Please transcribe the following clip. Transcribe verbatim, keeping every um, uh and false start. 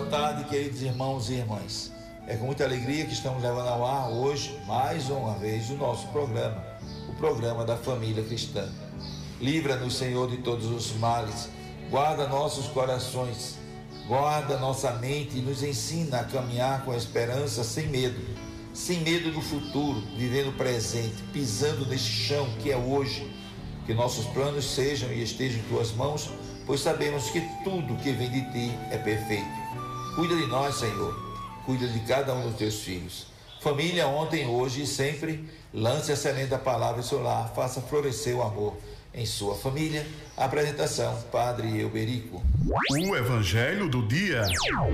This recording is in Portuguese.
Boa tarde, queridos irmãos e irmãs. É com muita alegria que estamos levando ao ar hoje, mais uma vez, o nosso programa, o programa da família cristã. Livra-nos, Senhor, de todos os males, guarda nossos corações, guarda nossa mente e nos ensina a caminhar com a esperança sem medo, sem medo do futuro, vivendo o presente, pisando neste chão que é hoje. Que nossos planos sejam e estejam em tuas mãos, pois sabemos que tudo que vem de ti é perfeito. Cuida de nós, Senhor, cuida de cada um dos teus filhos. Família, ontem, hoje e sempre, lance a semente da palavra em seu lar, faça florescer o amor em sua família. Apresentação, Padre Euberico. O Evangelho do Dia.